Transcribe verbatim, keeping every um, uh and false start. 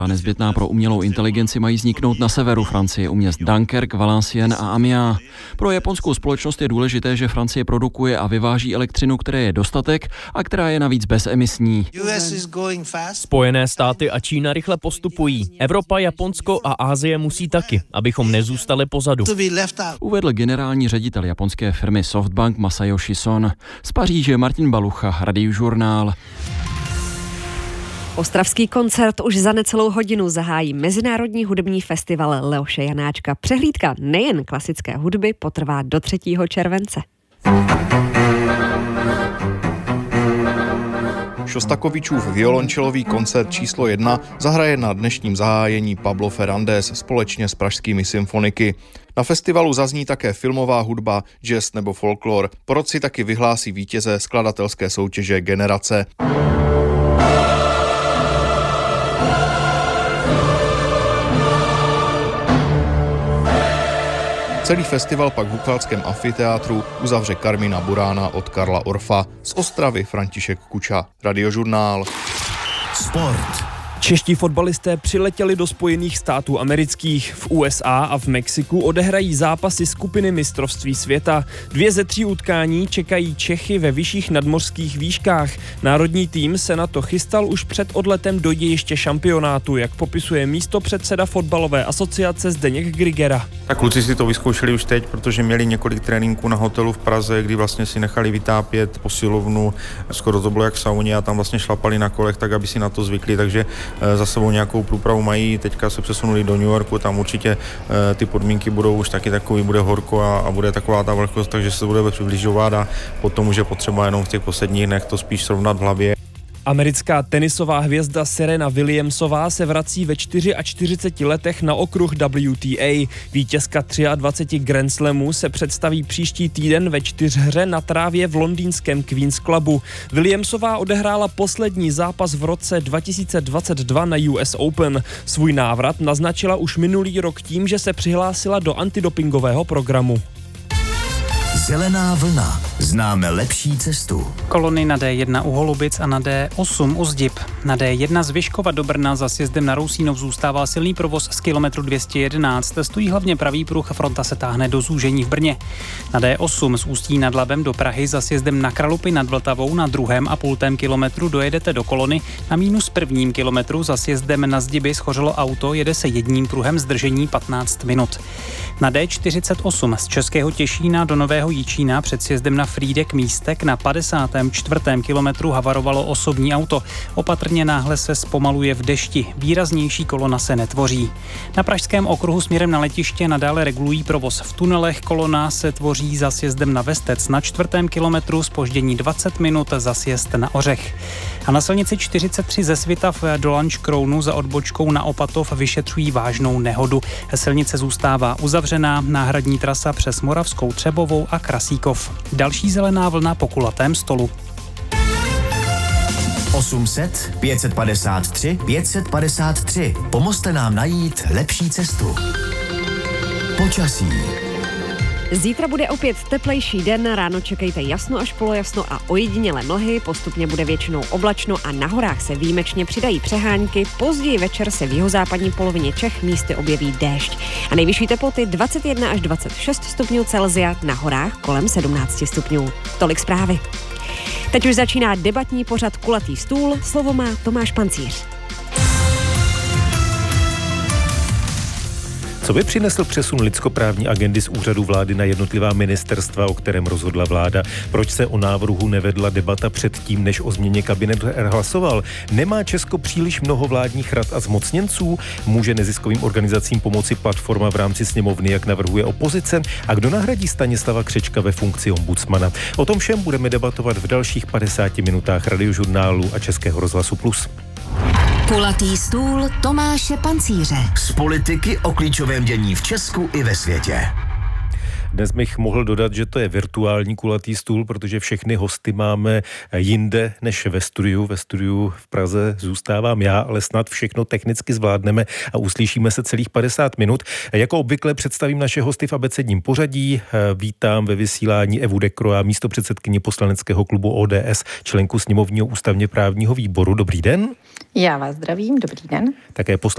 A nezbytná pro umělou inteligenci mají vzniknout na severu Francie u měst Dunkerque, Valenciennes a Amiens. Pro japonskou společnost je důležité, že Francie produkuje a vyváží elektřinu, které je dostatek a která je navíc bezemisní. Spojené státy a Čína rychle postupují. Evropa, Japonsko a Asie musí taky, abychom nezůstali pozadu. Uvedl generální ředitel japonské firmy Softbank Masayoshi Son. Z Paříže Martin Balucha, Radiožurnál. Ostravský koncert už za necelou hodinu zahájí Mezinárodní hudební festival Leoše Janáčka. Přehlídka nejen klasické hudby potrvá do třetího července. Šostakovičův violončelový koncert číslo jedna zahraje na dnešním zahájení Pablo Fernández společně s pražskými symfoniky. Na festivalu zazní také filmová hudba, jazz nebo folklor. Porotci taky vyhlásí vítěze skladatelské soutěže Generace. Celý festival pak v Hukvaldském amfiteátru uzavře Karmina Burána od Karla Orfa. Z Ostravy František Kuča, Radiožurnál. Sport. Čeští fotbalisté přiletěli do Spojených států amerických. V U S A a v Mexiku odehrají zápasy skupiny mistrovství světa. Dvě ze tří utkání čekají Čechy ve vyšších nadmořských výškách. Národní tým se na to chystal už před odletem do dějiště šampionátu, jak popisuje místopředseda fotbalové asociace Zdeněk Grigera. Tak kluci si to vyzkoušeli už teď, protože měli několik tréninků na hotelu v Praze, kdy vlastně si nechali vytápět posilovnu. Skoro to bylo jak v sauně a tam vlastně šlapali na kolech, tak aby si na to zvykli, takže za sebou nějakou průpravu mají, teďka se přesunuli do New Yorku, tam určitě ty podmínky budou už taky takový, bude horko a, a bude taková ta vlhkost, takže se bude přibližovat a potom už je potřeba jenom v těch posledních dnech to spíš srovnat v hlavě. Americká tenisová hvězda Serena Williamsová se vrací ve čtyřiceti čtyřech letech na okruh W T A. Vítězka dvaceti tří Grand Slamů se představí příští týden ve čtyřhře na trávě v londýnském Queen's Clubu. Williamsová odehrála poslední zápas v roce dva tisíce dvacet dva na U S Open. Svůj návrat naznačila už minulý rok tím, že se přihlásila do antidopingového programu. Zelená vlna. Známe lepší cestu. Kolony na D jedna u Holubic a na D osm u Zdib. Na D jedna z Vyškova do Brna za sjezdem na Rousínov zůstává silný provoz z kilometru dvě stě jedenáct. Stojí hlavně pravý pruh, fronta se táhne do zúžení v Brně. Na D osm z Ústí nad Labem do Prahy za sjezdem na Kralupy nad Vltavou na druhém a půltém kilometru dojedete do Kolony. Na mínus prvním kilometru za sjezdem na Zdiby schořelo auto, jede se jedním pruhem, zdržení patnáct minut. Na D čtyřicet osm z Českého Těšína do Nového Jičína před sjezdem na Frýdek Místek na padesátém čtvrtém kilometru havarovalo osobní auto. Opatrně náhle se zpomaluje v dešti. Výraznější kolona se netvoří. Na pražském okruhu směrem na letiště nadále regulují provoz v tunelech. Kolona se tvoří za sjezdem na Vestec na čtvrtém kilometru, zpoždění dvacet minut za sjezd na Ořech. A na silnici čtyřicet tři ze Svitav do Lanškrounu za odbočkou na Opatov vyšetřují vážnou nehodu. Silnice zůstává uzavřená, náhradní trasa přes Moravskou Třebovou a Krasíkov. Další zelená vlna po kulatém stolu. osm set, pět set padesát tři, pět set padesát tři. Pomozte nám najít lepší cestu. Počasí. Zítra bude opět teplejší den, ráno čekejte jasno až polojasno a ojedinělé mlhy, postupně bude většinou oblačno a na horách se výjimečně přidají přehánky, později večer se v jihozápadní polovině Čech místy objeví déšť. A nejvyšší teploty dvacet jedna až dvacet šest stupňů Celsia, na horách kolem sedmnáct stupňů. Tolik zprávy. Teď už začíná debatní pořad Kulatý stůl, slovo má Tomáš Pancíř. Co by přinesl přesun lidskoprávní agendy z úřadu vlády na jednotlivá ministerstva, o kterém rozhodla vláda? Proč se o návrhu nevedla debata předtím, než o změně kabinet hlasoval? Nemá Česko příliš mnoho vládních rad a zmocněnců? Může neziskovým organizacím pomoci platforma v rámci sněmovny, jak navrhuje opozice? A kdo nahradí Stanislava Křečka ve funkci ombudsmana? O tom všem budeme debatovat v dalších padesáti minutách Radiožurnálu a Českého rozhlasu Plus. Kulatý stůl Tomáše Pancíře. Z politiky o klíčovém dění v Česku i ve světě. Dnes bych mohl dodat, že to je virtuální kulatý stůl, protože všechny hosty máme jinde než ve studiu. Ve studiu v Praze zůstávám já, ale snad všechno technicky zvládneme a uslyšíme se celých padesát minut. Jako obvykle představím naše hosty v abecedním pořadí. Vítám ve vysílání Evu Dekroa, místopředsedkyni poslaneckého klubu O D S, členku sněmovního ústavně právního výboru. Dobrý den. Já vás zdravím, dobrý den. Také